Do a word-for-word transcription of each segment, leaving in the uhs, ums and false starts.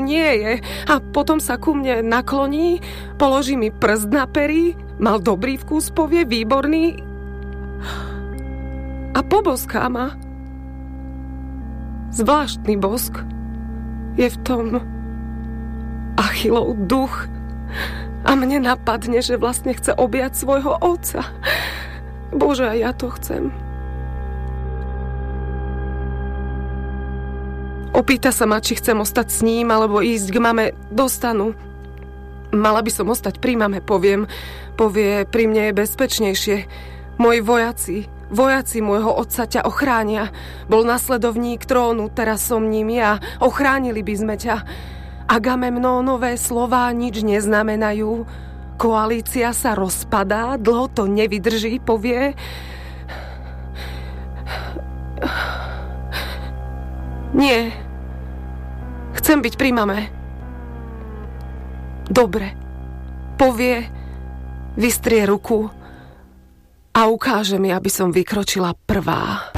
nie je. A potom sa ku mne nakloní, položí mi prst na pery, mal dobrý vkus, povie, výborný, a poboská ma. Zvláštny bosk je v tom Achillov duch a mne napadne, že vlastne chce objať svojho otca. Bože, aj ja to chcem. Opýta sa ma, či chcem ostať s ním, alebo ísť k mame do stanu. Mala by som ostať pri mame, poviem. Povie, pri mne je bezpečnejšie. Moji vojaci, vojaci môjho otca ťa ochránia. Bol nasledovník trónu, teraz som ním ja. Ochránili by sme ťa. Agamemnónové slová nič neznamenajú. Koalícia sa rozpadá, dlho to nevydrží, povie. Nie. Chcem byť pri mame. Dobre. Povie, vystrie ruku a ukáže mi, aby som vykročila prvá.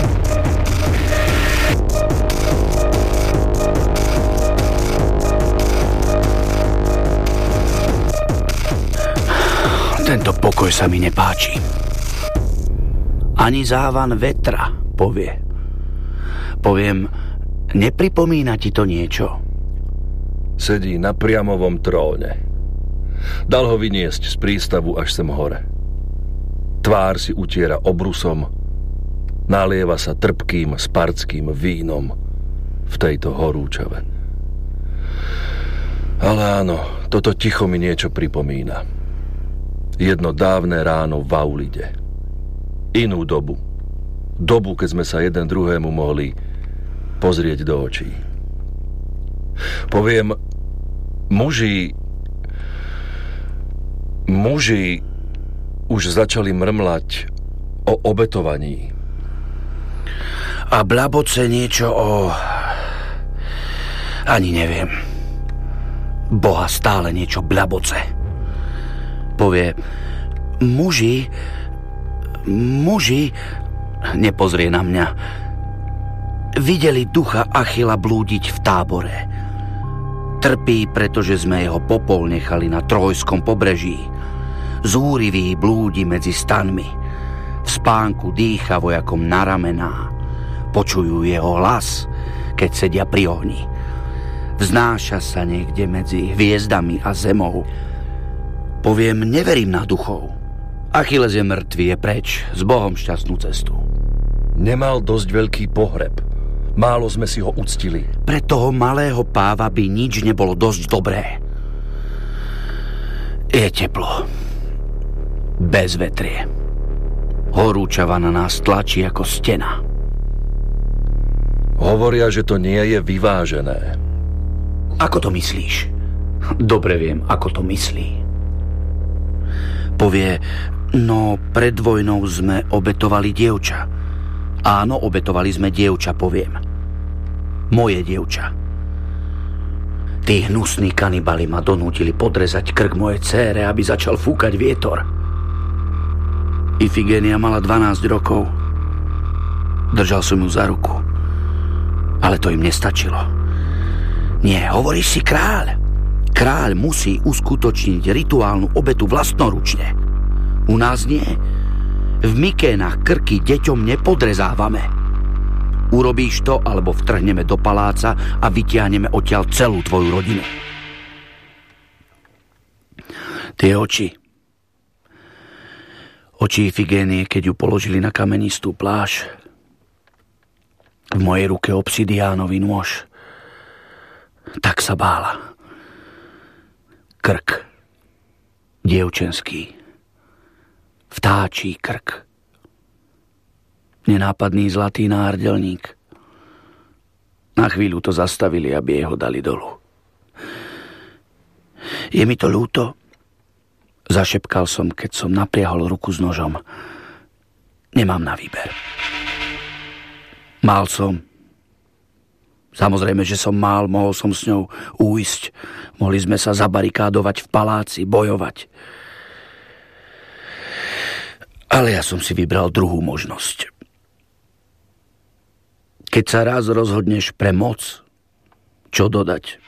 Tento pokoj sa mi nepáči. Ani závan vetra, povie. Poviem, nepripomína ti to niečo? Sedí na priamovom tróne. Dal ho vyniesť z prístavu až sem hore. Tvár si utiera obrusom, nalieva sa trpkým spartským vínom v tejto horúčave. Ale áno, toto ticho mi niečo pripomína. Jedno dávne ráno v Aulide. Inú dobu. Dobu, keď sme sa jeden druhému mohli pozrieť do očí. Poviem, muži muži už začali mrmlať o obetovaní. A blaboce niečo o... Ani neviem. Boha stále niečo blaboce. Povie, muži, muži, nepozrie na mňa, videli ducha Achila blúdiť v tábore. Trpí, pretože sme jeho popol nechali na Trojskom pobreží. Zúrivý blúdi medzi stanmi. V spánku dýcha vojakom na ramená. Počujú jeho hlas, keď sedia pri ohni. Vznáša sa niekde medzi hviezdami a zemou. Poviem, neverím na duchov. Achilles je mŕtvý, je preč, s Bohom šťastnú cestu. Nemal dosť veľký pohreb. Málo sme si ho uctili. Pre toho malého páva by nič nebolo dosť dobré. Je teplo. Bez vetrie. Horúčava na nás tlačí ako stena. Hovoria, že to nie je vyvážené. Ako to myslíš? Dobre viem, ako to myslí. Povie, no pred vojnou sme obetovali dievča. Áno, obetovali sme dievča, poviem. Moje dievča. Tí hnusní kanibali ma donútili podrezať krk mojej dcére, aby začal fúkať vietor. Ifigénia mala dvanásť rokov. Držal som ju za ruku. Ale to im nestačilo. Nie, hovoríš si kráľ. Kráľ musí uskutočniť rituálnu obetu vlastnoručne. U nás nie. V Mykénach krky deťom nepodrezávame. Urobíš to, alebo vtrhneme do paláca a vytiahneme odtiaľ celú tvoju rodinu. Tie oči. Oči Ifigénie, keď ju položili na kamenistú pláž. V mojej ruke obsidiánový nôž. Tak sa bála. Krk. Dievčenský. Vtáčí krk. Nenápadný zlatý náhrdelník. Na chvíľu to zastavili, aby jej ho dali dolu. Je mi to ľúto, zašepkal som, keď som napriahol ruku s nožom. Nemám na výber. Mal som. Samozrejme, že som mal, mohol som s ňou újsť. Mohli sme sa zabarikádovať v paláci, bojovať. Ale ja som si vybral druhú možnosť. Keď sa raz rozhodneš pre moc, čo dodať?